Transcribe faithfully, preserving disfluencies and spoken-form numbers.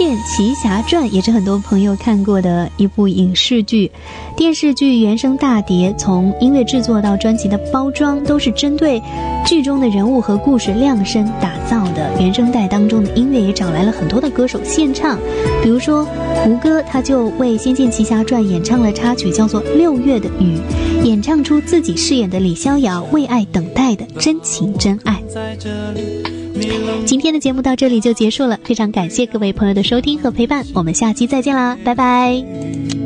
剑奇侠传》也是很多朋友看过的一部影视剧。电视剧原声大碟从音乐制作到专辑的包装都是针对剧中的人物和故事量身打造的。原声带当中的音乐也找来了很多的歌手献唱，比如说胡歌他就为《仙剑奇侠传》演唱了插曲叫做《六月的雨》，演唱出自己饰演的李逍遥为爱等待的真情真爱。今天的节目到这里就结束了，非常感谢各位朋友的收听和陪伴，我们下期再见啦，拜拜。